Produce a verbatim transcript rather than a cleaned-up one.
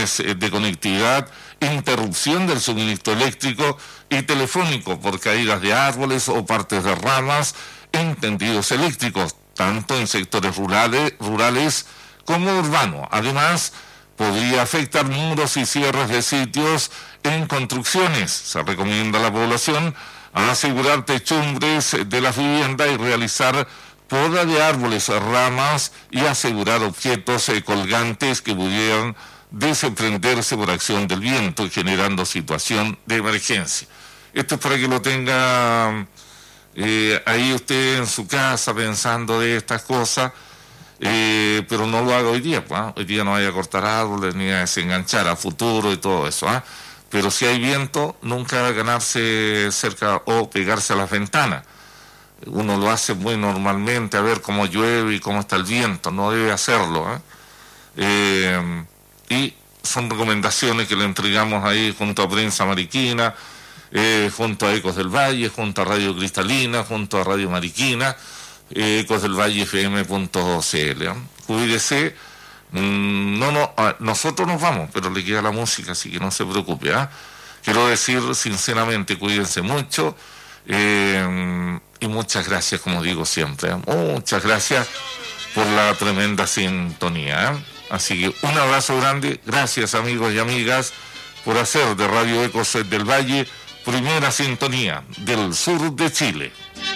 situaciones de conectividad, interrupción del suministro eléctrico y telefónico por caídas de árboles o partes de ramas en tendidos eléctricos, tanto en sectores rurales, rurales como urbanos. Además, podría afectar muros y cierres de sitios en construcciones. Se recomienda a la población asegurar techumbres de las viviendas y realizar poda de árboles, ramas y asegurar objetos eh, colgantes que pudieran desprenderse por acción del viento, generando situación de emergencia. Esto es para que lo tenga eh, ahí usted en su casa pensando de estas cosas, eh, pero no lo haga hoy día, pues, ¿eh? Hoy día no vaya a cortar árboles ni a desenganchar a futuro y todo eso, ¿eh? Pero si hay viento, nunca ganarse cerca o pegarse a las ventanas. Uno lo hace muy normalmente, a ver cómo llueve y cómo está el viento, no debe hacerlo, ¿eh? Eh, y son recomendaciones que le entregamos ahí junto a Prensa Mariquina, eh, junto a Ecos del Valle, junto a Radio Cristalina, junto a Radio Mariquina, eh, ecos del valle f m punto c l. ¿eh? Cuídese, mm, no, no, ah, nosotros nos vamos, pero le queda la música, así que no se preocupe, ¿eh? Quiero decir sinceramente, cuídense mucho, eh, y muchas gracias, como digo siempre, ¿eh? Muchas gracias por la tremenda sintonía, ¿eh? Así que un abrazo grande, gracias amigos y amigas por hacer de Radio Ecos del Valle primera sintonía del sur de Chile.